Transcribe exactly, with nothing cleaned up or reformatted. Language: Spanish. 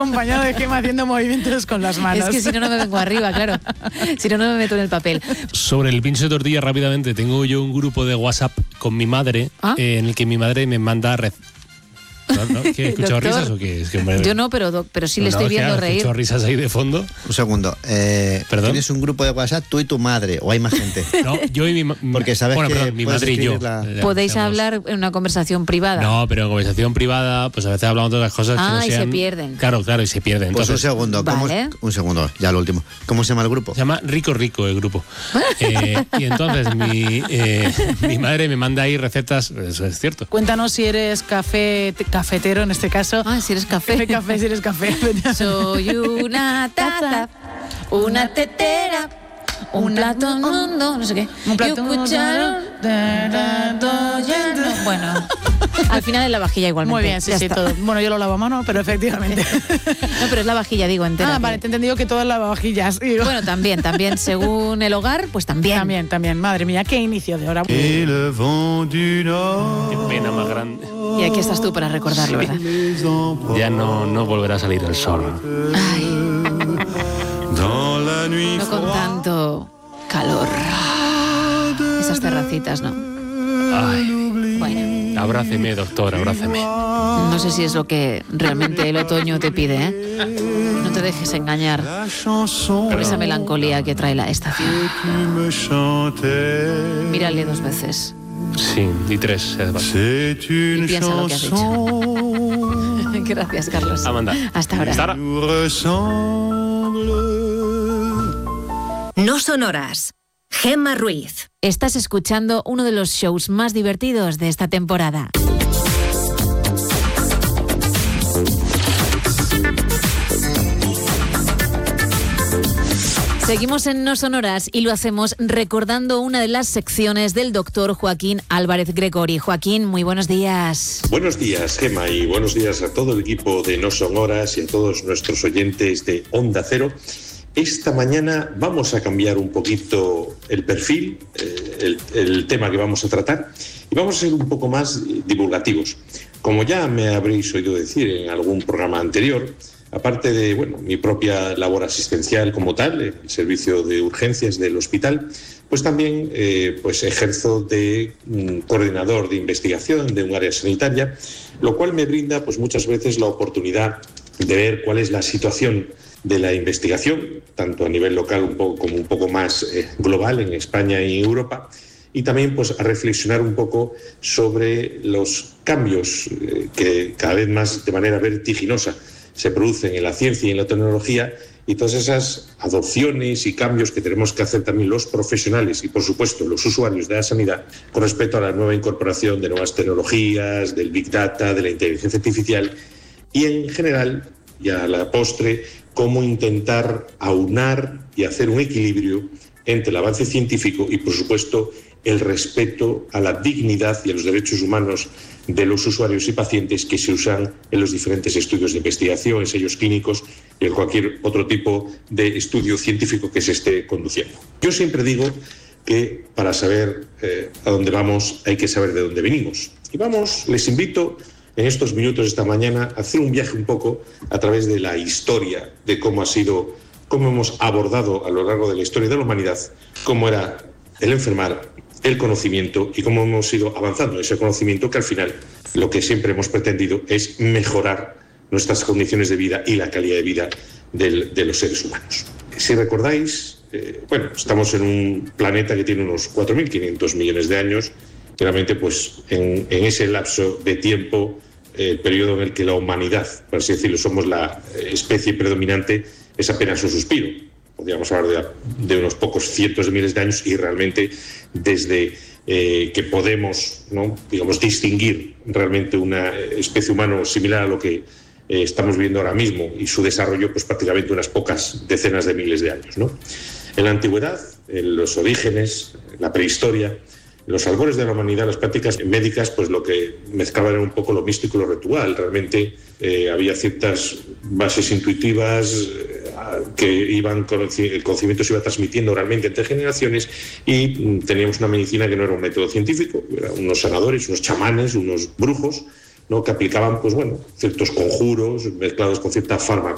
acompañado de Gemma haciendo movimientos con las manos. Es que si no, no me vengo arriba, claro. Si no, no me meto en el papel. Sobre el pincho de tortilla, rápidamente, tengo yo un grupo de WhatsApp con mi madre, ¿Ah? eh, en el que mi madre me manda... Re- ¿No, no? ¿Qué, ¿He escuchado Doctor, risas o qué? Es que, hombre, yo no, pero, do, pero sí le no, estoy ¿qué viendo hago? reír. ¿Escucho risas ahí de fondo? Un segundo. Eh, ¿Perdón? ¿Tienes un grupo de WhatsApp tú y tu madre o hay más gente? No, yo y mi ma- Porque sabes bueno, que perdón, mi puedes madre y yo. escribirla. Eh, Podéis digamos. hablar en una conversación privada. No, pero en conversación privada, pues a veces hablamos de otras cosas que Ah, no y se sean... pierden. Claro, claro, y se pierden. Pues un Entonces, segundo. ¿Cómo Vale. es- un segundo, ya lo último. ¿Cómo se llama el grupo? se llama Rico Rico el grupo. Eh, y entonces mi, eh, mi madre me manda ahí recetas, eso es cierto. Cuéntanos si eres café, cafetero en este caso. Ah, si eres café. Café, café, si eres café. Soy una taza, una tetera, un plato mundo, no sé qué. Un plato y un cucharón. lleno. Bueno, al final es la vajilla igualmente. Muy bien, sí, Ya sí, está. todo. Bueno, yo lo lavo a mano, pero efectivamente. No, pero es la vajilla, digo, entera. Ah, vale, te he entendido que todas lavavajillas. Digo. Bueno, también, también, según el hogar, pues también. También, también. Madre mía, qué inicio de hora. Et le vent du nord Qué pena más grande. Y aquí estás tú para recordarlo, ¿verdad? les emporte Ya no, no volverá a salir el sol. Ay, dans la nuit no con tanto calor. Esas terracitas, ¿no? Ay, Bueno, abráceme, doctor, abráceme. no sé si es lo que realmente el otoño te pide, ¿eh? No te dejes engañar la chanson por esa melancolía que trae la estación. tu me chantais. Mírale dos veces. Sí, y tres. es bastante. C'est une Y piensa lo que has chanson Gracias, Carlos. Amanda. Hasta ahora. Hasta ahora. nous ressemble. No sonoras. Gemma Ruiz. Estás escuchando uno de los shows más divertidos de esta temporada. Seguimos en No Sonoras y lo hacemos recordando una de las secciones del doctor Joaquín Álvarez Gregori. Joaquín, muy buenos días. Buenos días, Gemma, y buenos días a todo el equipo de No Son Horas y a todos nuestros oyentes de Onda Cero. Esta mañana vamos a cambiar un poquito el perfil, eh, el, el tema que vamos a tratar, y vamos a ser un poco más divulgativos. Como ya me habréis oído decir en algún programa anterior, aparte de bueno, mi propia labor asistencial como tal, el servicio de urgencias del hospital, pues también eh, pues ejerzo de mm, coordinador de investigación de un área sanitaria, lo cual me brinda pues muchas veces la oportunidad de ver cuál es la situación de la investigación, tanto a nivel local un poco, como un poco más eh, global en España y en Europa, y también pues a reflexionar un poco sobre los cambios eh, que cada vez más de manera vertiginosa se producen en la ciencia y en la tecnología, y todas esas adopciones y cambios que tenemos que hacer también los profesionales y, por supuesto, los usuarios de la sanidad con respecto a la nueva incorporación de nuevas tecnologías, del Big Data, de la inteligencia artificial y, en general, y a la postre, cómo intentar aunar y hacer un equilibrio entre el avance científico y, por supuesto, el respeto a la dignidad y a los derechos humanos de los usuarios y pacientes que se usan en los diferentes estudios de investigación, ensayos clínicos y en cualquier otro tipo de estudio científico que se esté conduciendo. Yo siempre digo que para saber eh, a dónde vamos hay que saber de dónde venimos. Y vamos, les invito en estos minutos esta mañana a hacer un viaje un poco a través de la historia de cómo ha sido, cómo hemos abordado a lo largo de la historia de la humanidad, cómo era el enfermar, el conocimiento y cómo hemos ido avanzando en ese conocimiento, que al final lo que siempre hemos pretendido es mejorar nuestras condiciones de vida y la calidad de vida del, de los seres humanos. Si recordáis, eh, bueno, estamos en un planeta que tiene unos cuatro mil quinientos millones de años. Realmente, pues en, en ese lapso de tiempo, eh, el periodo en el que la humanidad, por así decirlo, somos la especie predominante, es apenas un suspiro. Podríamos hablar de, de unos pocos cientos de miles de años, y realmente desde eh, que podemos, ¿no?, digamos, distinguir realmente una especie humana similar a lo que eh, estamos viendo ahora mismo y su desarrollo, pues prácticamente unas pocas decenas de miles de años, ¿no? En la antigüedad, en los orígenes, en la prehistoria, en los albores de la humanidad, las prácticas médicas, pues lo que mezclaban era un poco lo místico y lo ritual. Realmente eh, había ciertas bases intuitivas eh, que iban, el conocimiento se iba transmitiendo oralmente entre generaciones, y mm, teníamos una medicina que no era un método científico, eran unos sanadores, unos chamanes, unos brujos, ¿no?, que aplicaban, pues bueno, ciertos conjuros mezclados con cierta farmacología